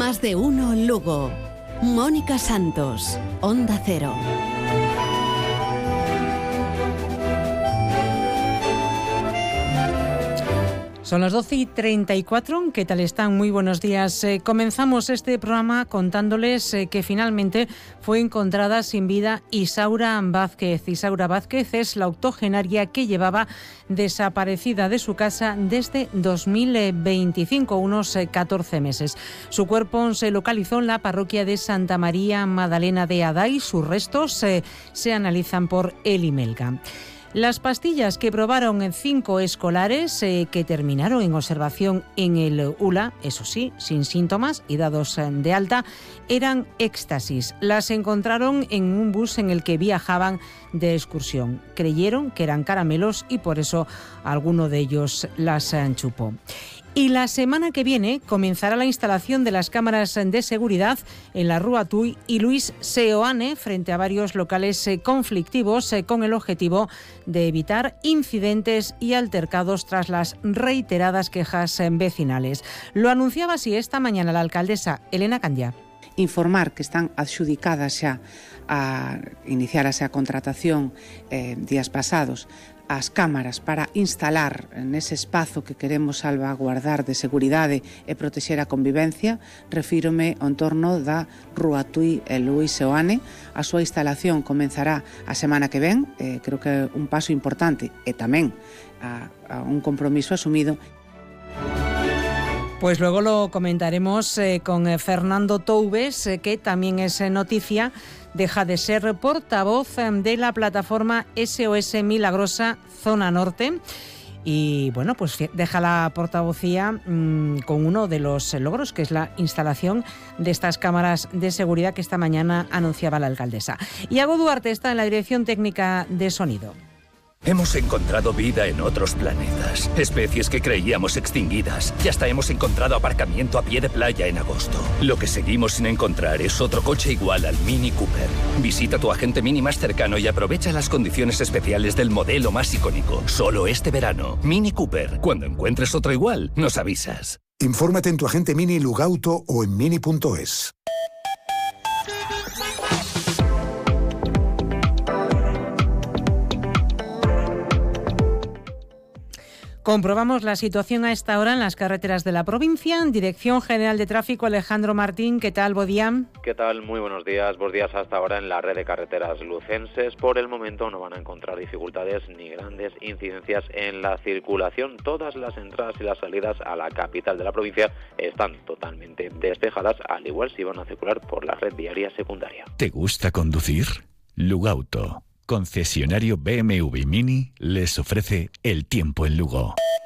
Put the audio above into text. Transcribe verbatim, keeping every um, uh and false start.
Más de uno Lugo. Mónica Santos, Onda Cero. Son las doce y treinta y cuatro. ¿Qué tal están? Muy buenos días. Eh, comenzamos este programa contándoles eh, que finalmente fue encontrada sin vida Isaura Vázquez. Isaura Vázquez es la octogenaria que llevaba desaparecida de su casa desde dos mil veinticinco, unos eh, catorce meses. Su cuerpo se localizó en la parroquia de Santa María Magdalena de Aday. Sus restos eh, se analizan por el Imelga. Las pastillas que probaron en cinco escolares eh, que terminaron en observación en el U L A, eso sí, sin síntomas y dados de alta, eran éxtasis. Las encontraron en un bus en el que viajaban de excursión. Creyeron que eran caramelos y por eso alguno de ellos las chupó. Y la semana que viene comenzará la instalación de las cámaras de seguridad en la Rúa Tui y Luis Seoane frente a varios locales conflictivos con el objetivo de evitar incidentes y altercados tras las reiteradas quejas vecinales. Lo anunciaba así esta mañana la alcaldesa Elena Candia. Informar que están adxudicadas xa a iniciar a contratación eh, días pasados as cámaras para instalar nese espazo que queremos salvaguardar de seguridade e protexer a convivencia. Refírome ao entorno da Rúa Tui e Luis Seoane. A súa instalación comenzará a semana que ven, eh, creo que é un paso importante e tamén a, a un compromiso asumido. Pues luego lo comentaremos eh, con eh, Fernando Toubes, eh, que también es eh, noticia. Deja de ser portavoz eh, de la plataforma S O S Milagrosa Zona Norte. Y bueno, pues deja la portavocía mmm, con uno de los logros, que es la instalación de estas cámaras de seguridad que esta mañana anunciaba la alcaldesa. Iago Duarte está en la dirección técnica de sonido. Hemos encontrado vida en otros planetas, especies que creíamos extinguidas, y hasta hemos encontrado aparcamiento a pie de playa en agosto. Lo que seguimos sin encontrar es otro coche igual al Mini Cooper. Visita tu agente Mini más cercano y aprovecha las condiciones especiales del modelo más icónico. Solo este verano. Mini Cooper. Cuando encuentres otro igual, nos avisas. Infórmate en tu agente Mini Lugauto o en mini punto es. Comprobamos la situación a esta hora en las carreteras de la provincia. Dirección General de Tráfico, Alejandro Martín, ¿qué tal, Bodiam? ¿Qué tal? Muy buenos días. Buenos días hasta ahora en la red de carreteras lucenses. Por el momento no van a encontrar dificultades ni grandes incidencias en la circulación. Todas las entradas y las salidas a la capital de la provincia están totalmente despejadas, al igual si van a circular por la red viaria secundaria. ¿Te gusta conducir? Lugauto, concesionario B M W Mini, les ofrece el tiempo en Lugo.